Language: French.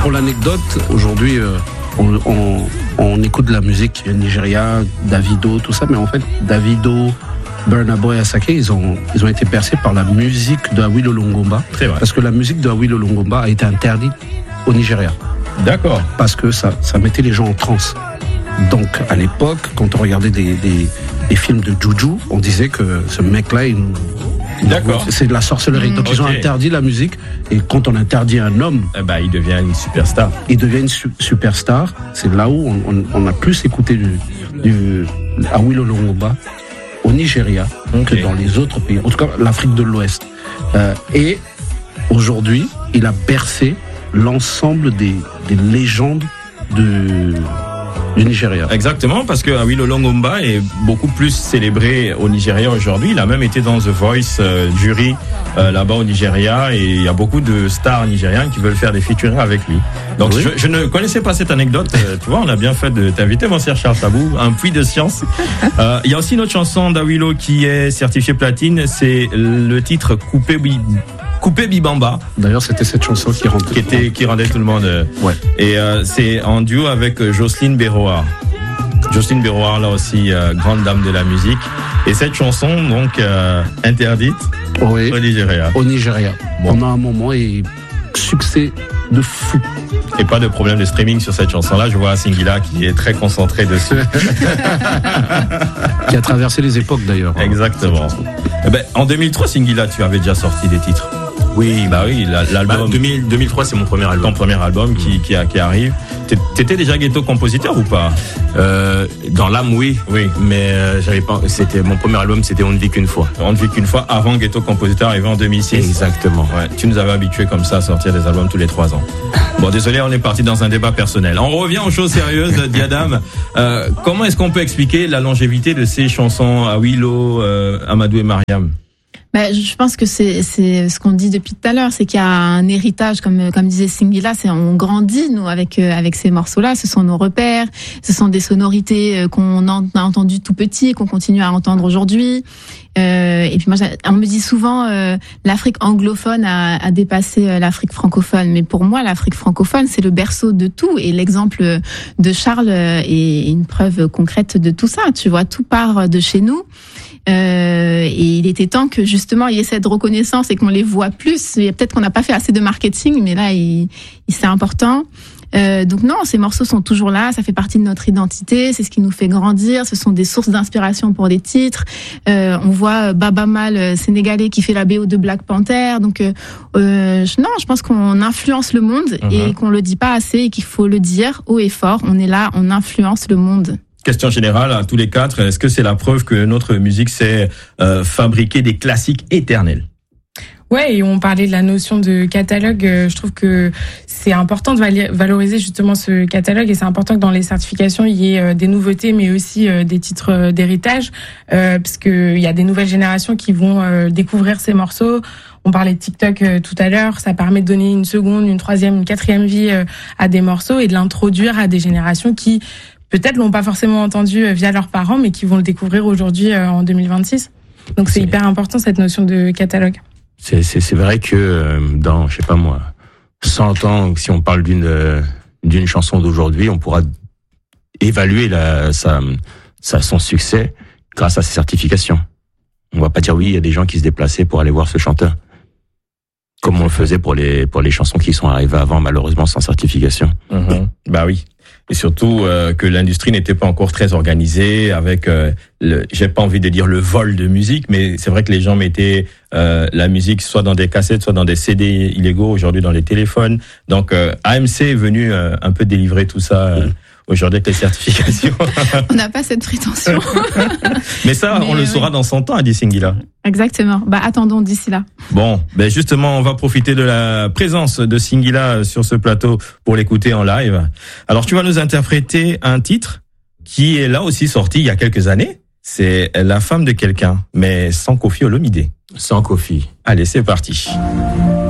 Pour l'anecdote, aujourd'hui, on écoute de la musique Nigeria, Davido, tout ça, mais en fait, Davido, Burna Boy, Asake, ils ont été percés par la musique de Awilo Longomba. C'est vrai. Parce que la musique de Awilo Longomba a été interdite au Nigeria. D'accord. Parce que ça mettait les gens en transe. Donc, à l'époque, quand on regardait des films de Juju, on disait que ce mec-là, D'accord. c'est de la sorcellerie. Donc, ils ont interdit la musique. Et quand on interdit un homme, il devient une superstar. Il devient une superstar. C'est là où on a plus écouté du Awilo Longomba au Nigeria que dans les autres pays. En tout cas, l'Afrique de l'Ouest. Et aujourd'hui, il a bercé l'ensemble des légendes du Nigeria. Exactement, parce que Awilo Longomba est beaucoup plus célébré au Nigeria aujourd'hui. Il a même été dans The Voice jury là-bas au Nigeria, et il y a beaucoup de stars nigériens qui veulent faire des featuring avec lui. Donc oui. je ne connaissais pas cette anecdote. Tu vois, on a bien fait de t'inviter, mon cher Charles Tabou, un puits de science. Il y a aussi une autre chanson d'Awilo qui est certifiée platine, c'est le titre Coupé Bibamba. D'ailleurs, c'était cette chanson qui rendait tout le monde. Ouais. Et c'est en duo avec Jocelyne Berroa. Jocelyne Berroa, là aussi, grande dame de la musique. Et cette chanson, donc, interdite au Nigeria. Au Nigeria. Bon. Pendant un moment, et succès de fou. Et pas de problème de streaming sur cette chanson-là. Je vois Singila qui est très concentré dessus. Qui a traversé les époques, d'ailleurs. Exactement. En 2003, Singila, tu avais déjà sorti des titres. Oui, l'album. 2003, c'est mon premier album. Ton premier album qui arrive. T'étais déjà ghetto compositeur ou pas? Dans l'âme, oui. Mais j'avais pas. C'était mon premier album, c'était On ne vit qu'une fois. On ne vit qu'une fois, avant Ghetto Compositeur arrivé en 2006. Exactement. Ouais. Tu nous avais habitués comme ça à sortir des albums tous les 3 ans. Bon, désolé, on est parti dans un débat personnel. On revient aux choses sérieuses, Diadam. Comment est-ce qu'on peut expliquer la longévité de ces chansons Awilo, Amadou et Mariam? Je pense que c'est ce qu'on dit depuis tout à l'heure, c'est qu'il y a un héritage, comme disait Singila, on grandit nous avec ces morceaux-là. Ce sont nos repères, ce sont des sonorités qu'on a entendues tout petit et qu'on continue à entendre aujourd'hui. Et puis moi, on me dit souvent l'Afrique anglophone a dépassé l'Afrique francophone, mais pour moi l'Afrique francophone c'est le berceau de tout, et l'exemple de Charles est une preuve concrète de tout ça. Tu vois, tout part de chez nous. Et il était temps que justement il y ait cette reconnaissance et qu'on les voit plus. Peut-être qu'on n'a pas fait assez de marketing, mais là c'est important. Donc non, ces morceaux sont toujours là, ça fait partie de notre identité, c'est ce qui nous fait grandir, ce sont des sources d'inspiration pour des titres. On voit Baba Mal, sénégalais, qui fait la BO de Black Panther. Donc je pense qu'on influence le monde et qu'on le dit pas assez et qu'il faut le dire haut et fort. On est là, on influence le monde. Question générale à tous les 4, est-ce que c'est la preuve que notre musique sait fabriquer des classiques éternels? Ouais, et on parlait de la notion de catalogue. Je trouve que c'est important de valoriser justement ce catalogue, et c'est important que dans les certifications il y ait des nouveautés, mais aussi des titres d'héritage, parce que il y a des nouvelles générations qui vont découvrir ces morceaux. On parlait de TikTok tout à l'heure, ça permet de donner une seconde, une troisième, une quatrième vie à des morceaux et de l'introduire à des générations qui peut-être l'ont pas forcément entendu via leurs parents, mais qui vont le découvrir aujourd'hui en 2026. Donc c'est hyper important cette notion de catalogue. C'est vrai que dans, je sais pas moi, 100 ans, si on parle d'une chanson d'aujourd'hui, on pourra évaluer son succès grâce à ses certifications. On va pas dire oui, il y a des gens qui se déplaçaient pour aller voir ce chanteur, comme on le faisait pour les chansons qui sont arrivées avant, malheureusement sans certification. Bah oui. Et surtout que l'industrie n'était pas encore très organisée, avec j'ai pas envie de dire le vol de musique, mais c'est vrai que les gens mettaient la musique soit dans des cassettes, soit dans des CD illégaux, aujourd'hui dans les téléphones. Donc AMC est venu un peu délivrer tout ça aujourd'hui avec les certifications. On n'a pas cette prétention. Mais on le saura dans 100 ans, a dit Singila. Exactement. Attendons d'ici là. Bon, justement, on va profiter de la présence de Singila sur ce plateau pour l'écouter en live. Alors, tu vas nous interpréter un titre qui est là aussi sorti il y a quelques années. C'est La femme de quelqu'un, mais sans Koffi Olomide. Sans Koffi. Allez, c'est parti.